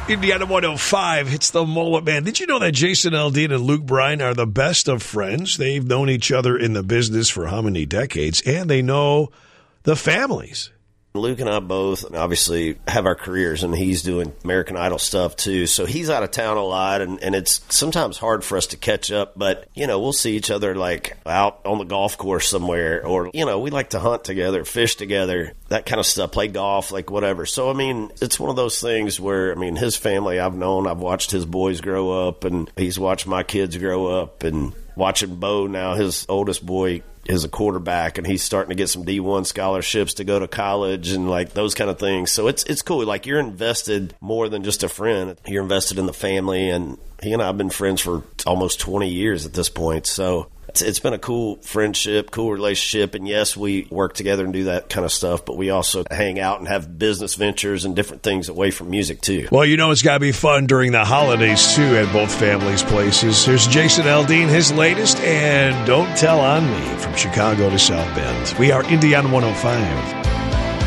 Indiana 105 hits the Mullet Man. Did you know that Jason Aldean and Luke Bryan are the best of friends? They've known each other in the business for how many decades, and they know the families. Luke and I both obviously have our careers, and he's doing American Idol stuff too. So he's out of town a lot, and it's sometimes hard for us to catch up. But, we'll see each other like out on the golf course somewhere, or, we like to hunt together, fish together, that kind of stuff, play golf, like whatever. So, it's one of those things where, his family I've known, I've watched his boys grow up, and he's watched my kids grow up, and watching Bo now, his oldest boy, is a quarterback, and he's starting to get some D1 scholarships to go to college and like those kind of things. So it's cool. Like, you're invested more than just a friend. You're invested in the family, and he and I have been friends for almost 20 years at this point. So it's been a cool friendship, cool relationship. And yes, we work together and do that kind of stuff, but we also hang out and have business ventures and different things away from music too. Well, it's got to be fun during the holidays too at both families' places. Here's Jason Aldean, his latest, and Don't Tell on Me from Chicago to South Bend. We are Indiana 105.